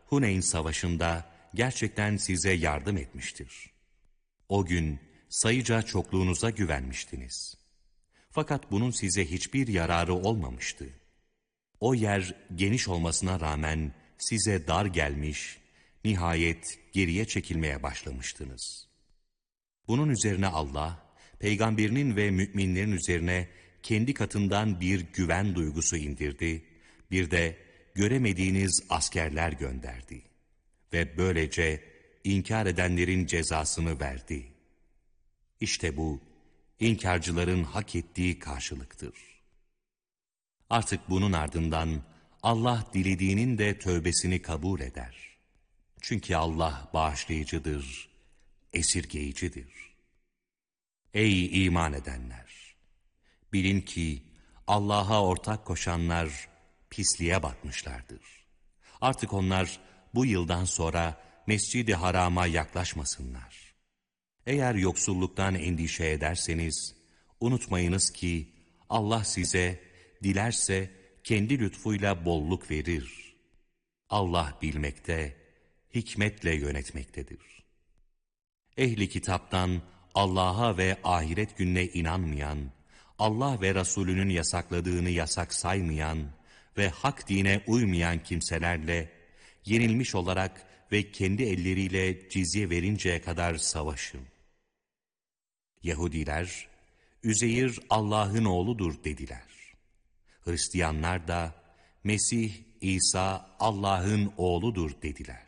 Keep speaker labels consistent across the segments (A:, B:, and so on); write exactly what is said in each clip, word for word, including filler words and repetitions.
A: Huneyn Savaşı'nda gerçekten size yardım etmiştir. O gün sayıca çokluğunuza güvenmiştiniz. Fakat bunun size hiçbir yararı olmamıştı. O yer geniş olmasına rağmen size dar gelmiş, nihayet geriye çekilmeye başlamıştınız. Bunun üzerine Allah, peygamberinin ve müminlerin üzerine kendi katından bir güven duygusu indirdi, bir de göremediğiniz askerler gönderdi ve böylece inkar edenlerin cezasını verdi. İşte bu, inkarcıların hak ettiği karşılıktır. Artık bunun ardından Allah dilediğinin de tövbesini kabul eder. Çünkü Allah bağışlayıcıdır, esirgeyicidir. Ey iman edenler! Bilin ki Allah'a ortak koşanlar pisliğe batmışlardır. Artık onlar bu yıldan sonra Mescid-i Haram'a yaklaşmasınlar. Eğer yoksulluktan endişe ederseniz, unutmayınız ki Allah size dilerse kendi lütfuyla bolluk verir. Allah bilmekte, hikmetle yönetmektedir. Ehli kitaptan Allah'a ve ahiret gününe inanmayan, Allah ve Resulünün yasakladığını yasak saymayan ve hak dine uymayan kimselerle yenilmiş olarak ve kendi elleriyle cizye verinceye kadar savaşın. Yahudiler, Üzeyir Allah'ın oğludur dediler. Hristiyanlar da Mesih İsa Allah'ın oğludur dediler.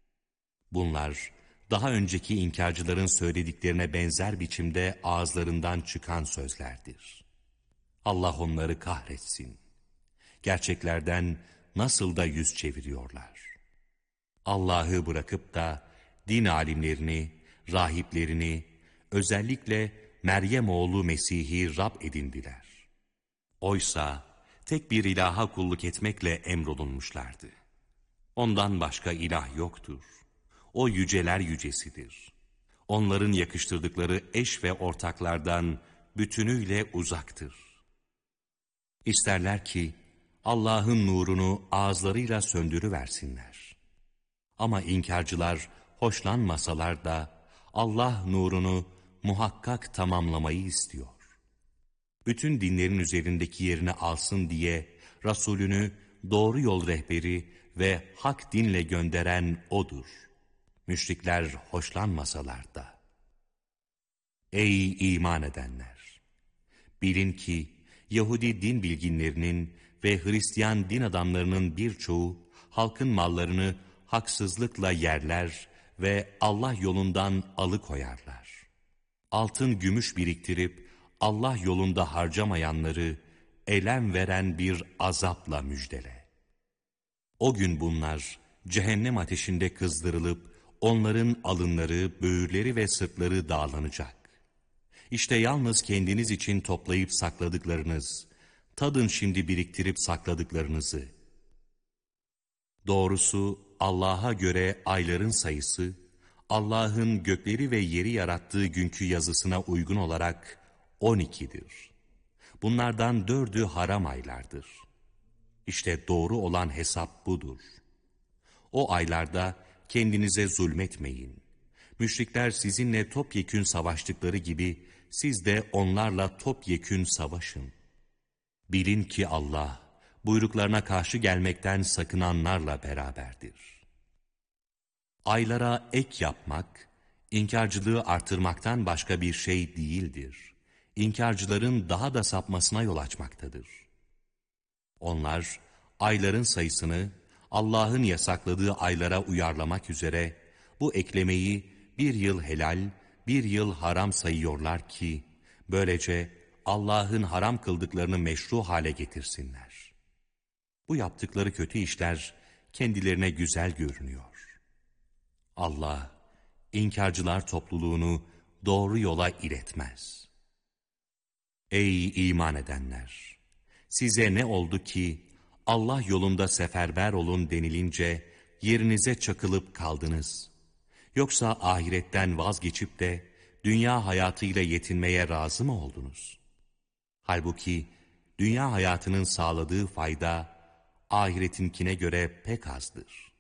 A: Bunlar daha önceki inkarcıların söylediklerine benzer biçimde ağızlarından çıkan sözlerdir. Allah onları kahretsin. Gerçeklerden nasıl da yüz çeviriyorlar. Allah'ı bırakıp da din alimlerini, rahiplerini, özellikle Meryem oğlu Mesih'i Rab edindiler. Oysa tek bir ilaha kulluk etmekle emrolunmuşlardı. Ondan başka ilah yoktur. O yüceler yücesidir. Onların yakıştırdıkları eş ve ortaklardan bütünüyle uzaktır. İsterler ki Allah'ın nurunu ağızlarıyla söndürüversinler. Ama inkarcılar hoşlanmasalar da Allah nurunu muhakkak tamamlamayı istiyor. Bütün dinlerin üzerindeki yerini alsın diye Resulünü doğru yol rehberi ve hak dinle gönderen O'dur. Müşrikler hoşlanmasalar da. Ey iman edenler! Bilin ki Yahudi din bilginlerinin ve Hristiyan din adamlarının birçoğu halkın mallarını haksızlıkla yerler ve Allah yolundan alıkoyarlar. Altın gümüş biriktirip Allah yolunda harcamayanları elem veren bir azapla müjdele. O gün bunlar cehennem ateşinde kızdırılıp onların alınları, böğürleri ve sırtları dağlanacak. İşte yalnız kendiniz için toplayıp sakladıklarınız, tadın şimdi biriktirip sakladıklarınızı. Doğrusu Allah'a göre ayların sayısı, Allah'ın gökleri ve yeri yarattığı günkü yazısına uygun olarak on ikidir. Bunlardan dördü haram aylardır. İşte doğru olan hesap budur. O aylarda kendinize zulmetmeyin. Müşrikler sizinle topyekün savaştıkları gibi siz de onlarla topyekün savaşın. Bilin ki Allah buyruklarına karşı gelmekten sakınanlarla beraberdir. Aylara ek yapmak, inkarcılığı artırmaktan başka bir şey değildir. İnkarcıların daha da sapmasına yol açmaktadır. Onlar ayların sayısını Allah'ın yasakladığı aylara uyarlamak üzere bu eklemeyi bir yıl helal, bir yıl haram sayıyorlar ki böylece Allah'ın haram kıldıklarını meşru hale getirsinler. Bu yaptıkları kötü işler kendilerine güzel görünüyor. Allah inkarcılar topluluğunu doğru yola iletmez. Ey iman edenler! Size ne oldu ki Allah yolunda seferber olun denilince yerinize çakılıp kaldınız? Yoksa ahiretten vazgeçip de dünya hayatıyla yetinmeye razı mı oldunuz? Halbuki dünya hayatının sağladığı fayda ahiretinkine göre pek azdır.